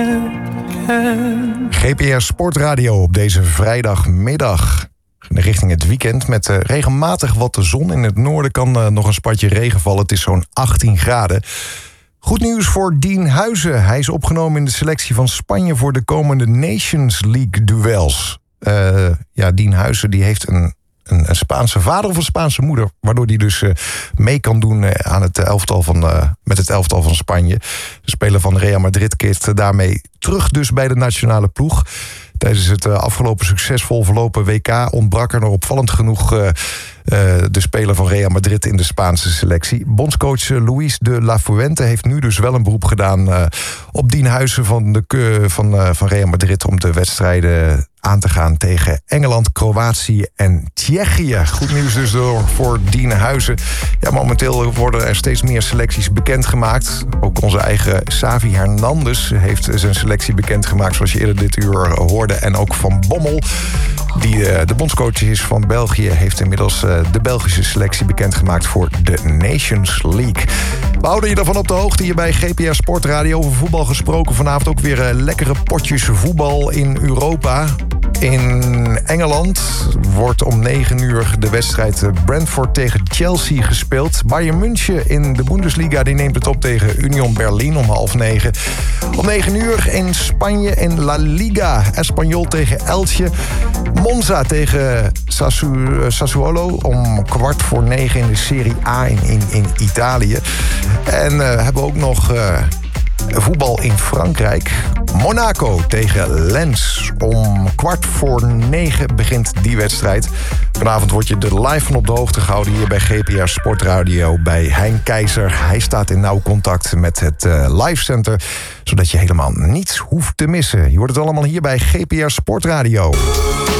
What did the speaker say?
GPR Sportradio op deze vrijdagmiddag. Richting het weekend met regelmatig wat de zon. In het noorden kan nog een spatje regen vallen. Het is zo'n 18 graden. Goed nieuws voor Dien Huizen. Hij is opgenomen in de selectie van Spanje voor de komende Nations League duels. Dien Huizen die heeft een Spaanse vader of een Spaanse moeder, waardoor hij dus mee kan doen aan het elftal met het elftal van Spanje. De speler van Real Madrid keert daarmee terug dus bij de nationale ploeg. Tijdens het afgelopen succesvol verlopen WK ontbrak er nog opvallend genoeg de speler van Real Madrid in de Spaanse selectie. Bondscoach Luis de la Fuente heeft nu dus wel een beroep gedaan op Dien Huizen van Real Madrid om de wedstrijden aan te gaan tegen Engeland, Kroatië en Tsjechië. Goed nieuws dus voor Dien Huizen. Ja, momenteel worden er steeds meer selecties bekendgemaakt. Ook onze eigen Xavi Hernandez heeft zijn selectie bekendgemaakt, zoals je eerder dit uur hoorde. En ook Van Bommel, die de bondscoach is van België, heeft inmiddels de Belgische selectie bekendgemaakt voor de Nations League. We houden je daarvan op de hoogte hier bij GPR Sportradio. Over voetbal gesproken, vanavond ook weer lekkere potjes voetbal in Europa. In Engeland wordt om 9 uur de wedstrijd Brentford tegen Chelsea gespeeld. Bayern München in de Bundesliga die neemt het op tegen Union Berlin om 20:30. Om 9 uur in Spanje in La Liga. Espanyol tegen Elche. Monza tegen Sassuolo om 9:15 in de Serie A in Italië. En hebben we ook nog voetbal in Frankrijk. Monaco tegen Lens. Om 8:45 begint die wedstrijd. Vanavond word je er live van op de hoogte gehouden hier bij GPR Sportradio bij Hein Keizer. Hij staat in nauw contact met het live center, zodat je helemaal niets hoeft te missen. Je hoort het allemaal hier bij GPR Sportradio.